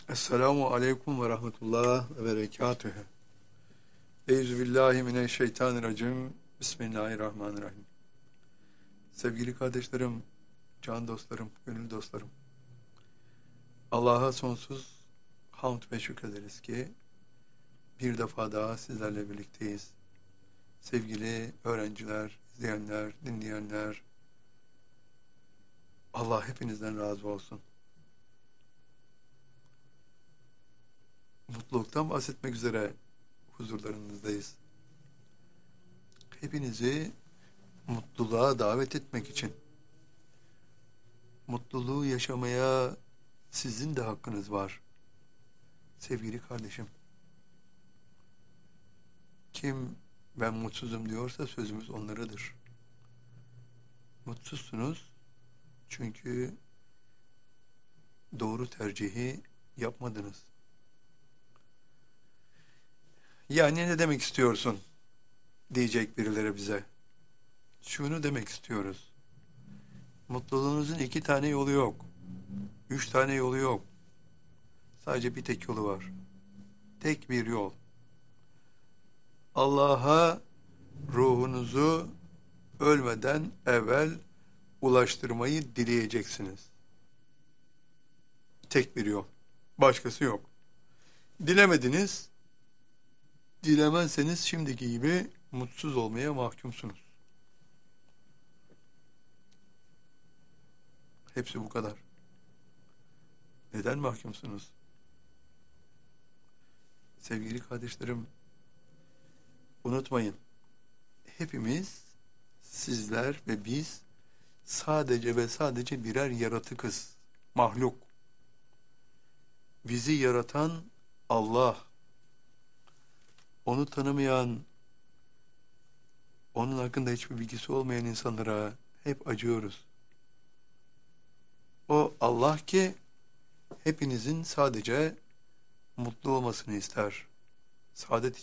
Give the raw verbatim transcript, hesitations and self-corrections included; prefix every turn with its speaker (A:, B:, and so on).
A: Esselamu aleyküm ve rahmetullah ve berekatühü. Euzubillahimineşşeytanirracim. Bismillahirrahmanirrahim. Sevgili kardeşlerim, can dostlarım, gönül dostlarım. Allah'a sonsuz hamd ve şükrederiz ki bir defa daha sizlerle birlikteyiz. Sevgili öğrenciler, izleyenler, dinleyenler, Allah hepinizden razı olsun. Mutluluktan bahsetmek üzere huzurlarınızdayız. Hepinizi mutluluğa davet etmek için, mutluluğu yaşamaya sizin de hakkınız var. Sevgili kardeşim, kim ben mutsuzum diyorsa sözümüz onlaradır. Mutsuzsunuz çünkü doğru tercihi yapmadınız. Yani ne demek istiyorsun diyecek birileri bize. Şunu demek istiyoruz. Mutluluğunuzun iki tane yolu yok. Üç tane yolu yok. Sadece bir tek yolu var. Tek bir yol. Allah'a ruhunuzu ölmeden evvel ulaştırmayı dileyeceksiniz. Tek bir yol. Başkası yok. Dilemediniz, dilemezseniz şimdiki gibi mutsuz olmaya mahkumsunuz. Hepsi bu kadar. Neden mahkumsunuz? Sevgili kardeşlerim, unutmayın. Hepimiz, sizler ve biz sadece ve sadece birer yaratıkız. Mahluk. Bizi yaratan Allah. Onu tanımayan, onun hakkında hiçbir bilgisi olmayan insanlara hep acıyoruz. O Allah ki hepinizin sadece mutlu olmasını ister. Saadet